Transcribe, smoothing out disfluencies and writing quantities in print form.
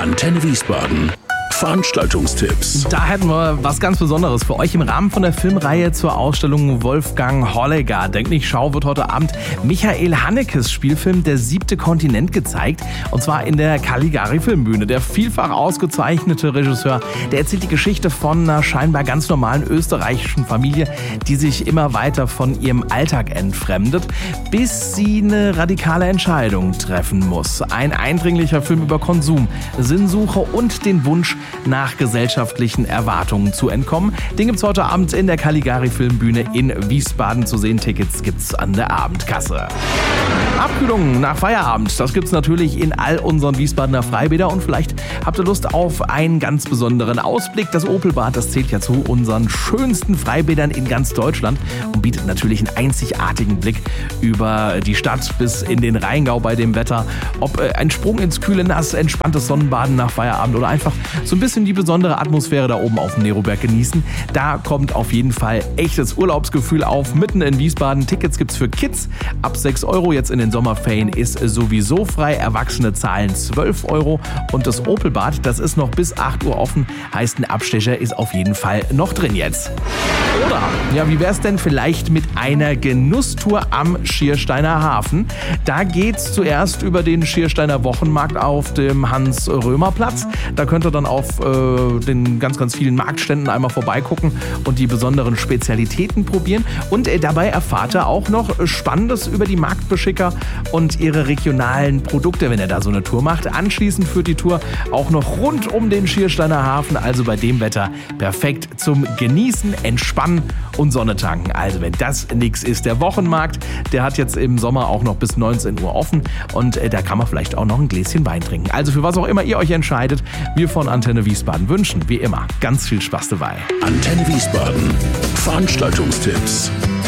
Antenne Wiesbaden. Veranstaltungstipps. Da hätten wir was ganz Besonderes für euch im Rahmen von der Filmreihe zur Ausstellung Wolfgang Hollegar. Denk nicht, schau wird heute Abend Michael Hanekes Spielfilm Der 7. Kontinent gezeigt. Und zwar in der Caligari Filmbühne. Der vielfach ausgezeichnete Regisseur, der erzählt die Geschichte von einer scheinbar ganz normalen österreichischen Familie, die sich immer weiter von ihrem Alltag entfremdet, bis sie eine radikale Entscheidung treffen muss. Ein eindringlicher Film über Konsum, Sinnsuche und den Wunsch, nach gesellschaftlichen Erwartungen zu entkommen. Den gibt's heute Abend in der Caligari Filmbühne in Wiesbaden zu sehen. Tickets gibt's an der Abendkasse. Abkühlungen nach Feierabend, das gibt's natürlich in all unseren Wiesbadener Freibädern und vielleicht habt ihr Lust auf einen ganz besonderen Ausblick. Das Opelbad, das zählt ja zu unseren schönsten Freibädern in ganz Deutschland und bietet natürlich einen einzigartigen Blick über die Stadt bis in den Rheingau bei dem Wetter. Ob ein Sprung ins kühle Nass, entspanntes Sonnenbaden nach Feierabend oder einfach so ein bisschen die besondere Atmosphäre da oben auf dem Neroberg genießen. Da kommt auf jeden Fall echtes Urlaubsgefühl auf, mitten in Wiesbaden. Tickets gibt's für Kids ab 6 Euro. Jetzt in den Sommerferien ist sowieso frei. Erwachsene zahlen 12 Euro. Und das Opelbad, das ist noch bis 8 Uhr offen. Heißt, ein Abstecher ist auf jeden Fall noch drin jetzt. Oder, ja, wie wär's denn vielleicht mit einer Genusstour am Schiersteiner Hafen? Da geht's zuerst über den Schiersteiner Wochenmarkt auf dem Hans-Römer-Platz. Da könnt ihr dann auf den ganz, ganz vielen Marktständen einmal vorbeigucken und die besonderen Spezialitäten probieren. Und dabei erfahrt ihr auch noch Spannendes über die Marktbeschicker und ihre regionalen Produkte, wenn ihr da so eine Tour macht. Anschließend führt die Tour auch noch rund um den Schiersteiner Hafen, also bei dem Wetter perfekt zum Genießen, Entspannen und Sonne tanken. Also wenn das nichts ist, der Wochenmarkt, der hat jetzt im Sommer auch noch bis 19 Uhr offen und da kann man vielleicht auch noch ein Gläschen Wein trinken. Also für was auch immer ihr euch entscheidet, wir von Antenne Wiesbaden wünschen, wie immer, ganz viel Spaß dabei. Antenne Wiesbaden. Veranstaltungstipps.